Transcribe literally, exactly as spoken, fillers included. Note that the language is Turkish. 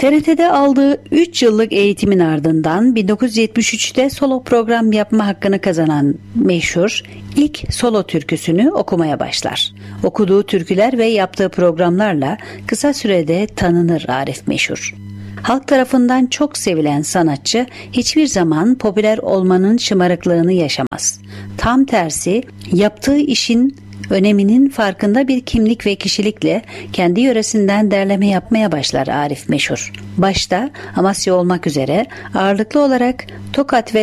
T R T'de aldığı üç yıllık eğitimin ardından bin dokuz yüz yetmiş üçte solo program yapma hakkını kazanan Meşhur, ilk solo türküsünü okumaya başlar. Okuduğu türküler ve yaptığı programlarla kısa sürede tanınır Arif Meşhur. Halk tarafından çok sevilen sanatçı hiçbir zaman popüler olmanın şımarıklığını yaşamaz. Tam tersi, yaptığı işin öneminin farkında bir kimlik ve kişilikle kendi yöresinden derleme yapmaya başlar Arif Meşhur. Başta Amasya olmak üzere ağırlıklı olarak Tokat ve